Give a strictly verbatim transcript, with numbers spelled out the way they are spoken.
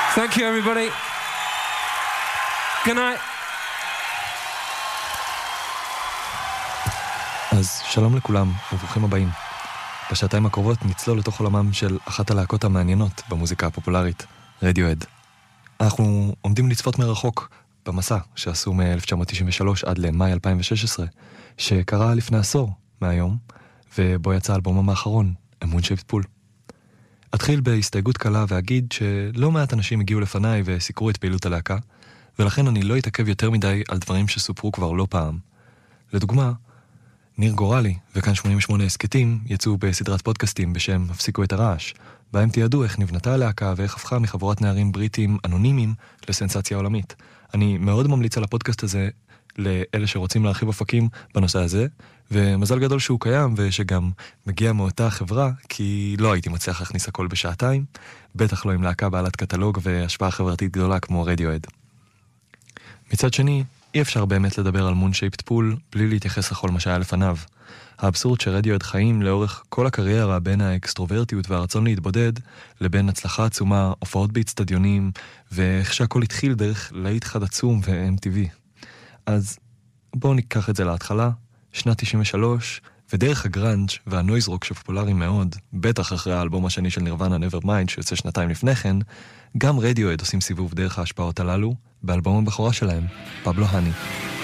Thank you, everybody. Good night. אז שלום לכולם וברוכים הבאים. בשעתיים הקרובות נצלול לתוך עולמם של אחת הלהקות המעניינות במוזיקה הפופולרית, רדיואד. אנחנו עומדים לצפות מרחוק במסע שעשו מ-אלף תשע מאות תשעים ושלוש עד למאי אלפיים ושש עשרה, שקרה לפני עשור מהיום, ובו יצא אלבומם האחרון, A Moon-Shaped Pool. אתחיל בהסתייגות קלה ואגיד שלא מעט אנשים הגיעו לפניי וסיקרו את פעילות הלהקה, ולכן אני לא אתעכב יותר מדי על דברים שסופרו כבר לא פעם. לדוגמה, ניר גורלי וכאן שמונים ושמונה הסקטים יצאו בסדרת פודקאסטים בשם הפסיקו את הרעש, בהם תיעדו איך נבנתה הלהקה ואיך הפכה מחבורת נערים בריטים אנונימיים לסנסציה עולמית. אני מאוד ממליץ על הפודקאסט הזה לאלה שרוצים להרחיב אופקים בנושא הזה, ומזל גדול שהוא קיים ושגם מגיע מאותה חברה, כי לא הייתי מצליח להכניס הכל בשעתיים, בטח לא עם להקה בעלת קטלוג והשפעה חברתית גדולה כמו רדיואד. מצד שני, אי אפשר באמת לדבר על Moon-Shaped Pool בלי להתייחס לכל מה שהיה לפניו. האבסורד שרדיואד חיים לאורך כל הקריירה בין האקסטרוברטיות והרצון להתבודד, לבין הצלחה עצומה, הופעות באצטדיונים, ואיך שהכל התחיל דרך להיט חד עצום ו-אם טי וי. אז בואו ניקח את זה להתחלה, שנת תשעים ושלוש, ודרך הגרנג' והנויז רוק שפופולרי מאוד, בטח אחרי האלבום השני של נירוונה Nevermind שיוצא שנתיים לפני כן, גם רדיואד עושים סיבוב דרך ההשפעות הללו, באלבום הבכורה שלהם, פבלו הני.